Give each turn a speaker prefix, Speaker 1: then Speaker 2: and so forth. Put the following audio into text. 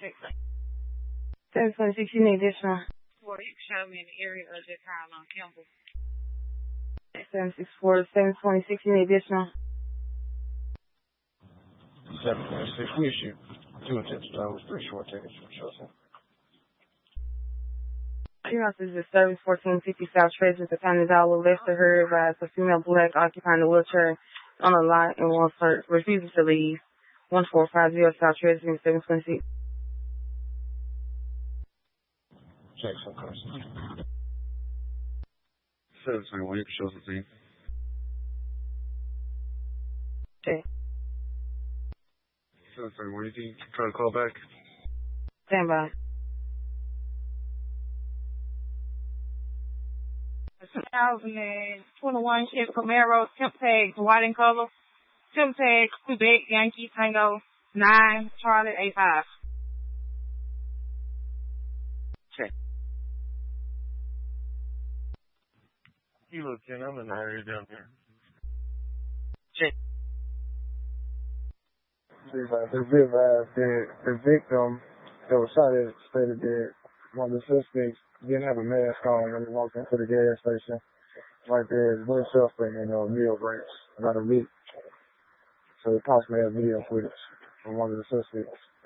Speaker 1: 726, you need additional.
Speaker 2: Well, you can show me in the area of the Kyle on Campbell.
Speaker 1: 764, 726, you need additional.
Speaker 3: 726, we issue 2 attention totals, 3 short tickets from Chelsea.
Speaker 1: Your house is a service 1450 South Treasure, the County Dollar, Lester Heard by a female black occupying a wheelchair on a lot and wants her refuses to leave. 1450 South Treasure, 726.
Speaker 3: Check some questions.
Speaker 4: 721, you can show some things.
Speaker 1: Okay.
Speaker 4: 731, you can try to call back.
Speaker 1: Stand by.
Speaker 2: 2021 Chevy Camaro, temp tag white in color, temp tag Quebec Yankee Tango 9 Charlie 85.
Speaker 4: Check. You look, Ken, I'm in the area down here.
Speaker 3: Check. The victim that was shot at stated that one of the suspects didn't have a mask on when he walked into the gas station. Right there is one suspect in a meal branch, about a week. So they possibly have video footage from one of the suspects.